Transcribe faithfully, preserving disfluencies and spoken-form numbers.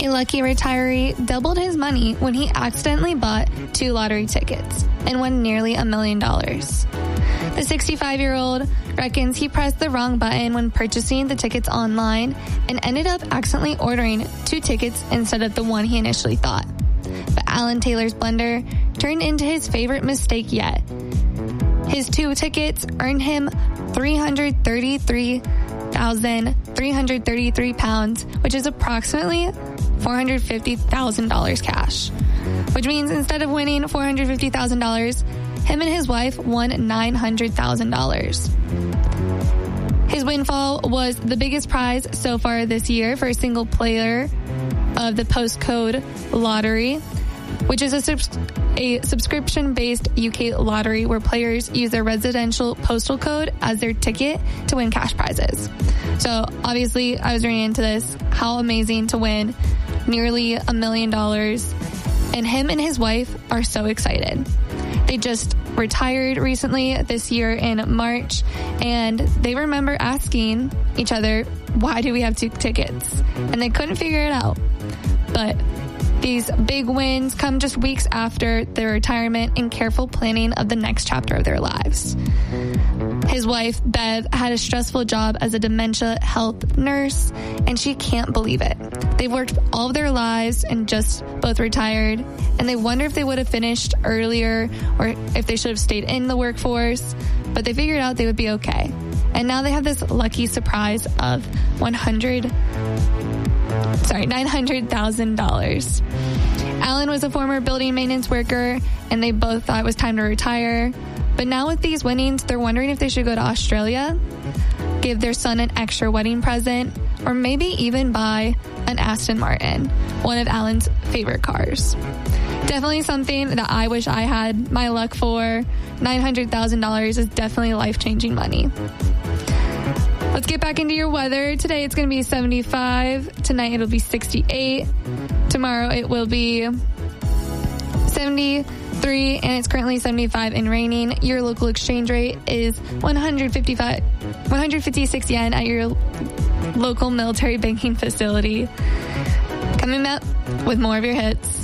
A lucky retiree doubled his money when he accidentally bought two lottery tickets and won nearly a million dollars. The sixty-five-year-old reckons he pressed the wrong button when purchasing the tickets online and ended up accidentally ordering two tickets instead of the one he initially thought. But Alan Taylor's blunder turned into his favorite mistake yet. His two tickets earned him three hundred thirty-three thousand three hundred thirty-three pounds, which is approximately four hundred fifty thousand dollars cash. Which means instead of winning four hundred fifty thousand dollars, him and his wife won nine hundred thousand dollars. His windfall was the biggest prize so far this year for a single player of the postcode lottery, which is a, subs- a subscription-based U K lottery where players use their residential postal code as their ticket to win cash prizes. So obviously, I was reading into this. How amazing to win nearly a million dollars. And him and his wife are so excited. They just retired recently this year in March, and they remember asking each other, why do we have two tickets? And they couldn't figure it out. But these big wins come just weeks after their retirement and careful planning of the next chapter of their lives. His wife, Bev, had a stressful job as a dementia health nurse, and she can't believe it. They've worked all of their lives and just both retired, and they wonder if they would have finished earlier or if they should have stayed in the workforce, but they figured out they would be okay. And now they have this lucky surprise of one hundred Sorry, nine hundred thousand dollars. Alan was a former building maintenance worker, and they both thought it was time to retire. But now with these winnings, they're wondering if they should go to Australia, give their son an extra wedding present, or maybe even buy an Aston Martin, one of Alan's favorite cars. Definitely something that I wish I had my luck for. nine hundred thousand dollars is definitely life-changing money. Let's get back into your weather. Today it's going to be seventy-five. Tonight it'll be sixty-eight. Tomorrow it will be seventy-three, and it's currently seventy-five and raining. Your local exchange rate is one hundred fifty-five, one hundred fifty-six yen at your local military banking facility. Coming up with more of your hits.